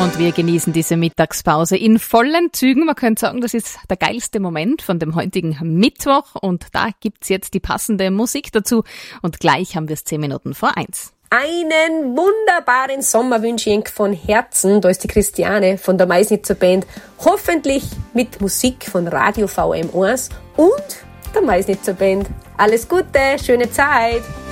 Und wir genießen diese Mittagspause in vollen Zügen. Man könnte sagen, das ist der geilste Moment von dem heutigen Mittwoch. Und da gibt's jetzt die passende Musik dazu. Und gleich haben wir es 10 Minuten vor 1. Einen wunderbaren Sommer wünsche ich von Herzen. Da ist die Christiane von der Maisnitzer Band. Hoffentlich mit Musik von Radio VM1 und der Maisnitzer Band. Alles Gute, schöne Zeit.